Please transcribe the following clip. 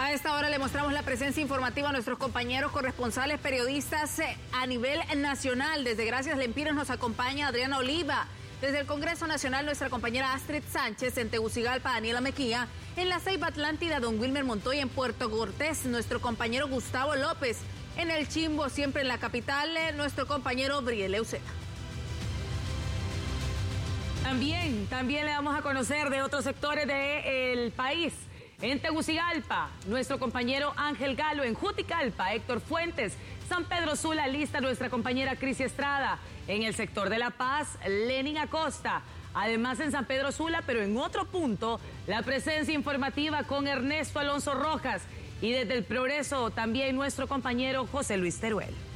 A esta hora le mostramos la presencia informativa a nuestros compañeros corresponsales periodistas a nivel nacional. Desde Gracias Lempiras nos acompaña Adriana Oliva. Desde el Congreso Nacional, nuestra compañera Astrid Sánchez. En Tegucigalpa, Daniela Mequía. En la Ceiba Atlántida, don Wilmer Montoya. En Puerto Cortés, nuestro compañero Gustavo López. En el Chimbo, siempre en la capital, nuestro compañero Briel Eusena. También le vamos a conocer de otros sectores del país. En Tegucigalpa, nuestro compañero Ángel Galo. En Juticalpa, Héctor Fuentes. San Pedro Sula, lista nuestra compañera Cris Estrada. En el sector de La Paz, Lenin Acosta. Además en San Pedro Sula, pero en otro punto, la presencia informativa con Ernesto Alonso Rojas. Y desde el Progreso también nuestro compañero José Luis Teruel.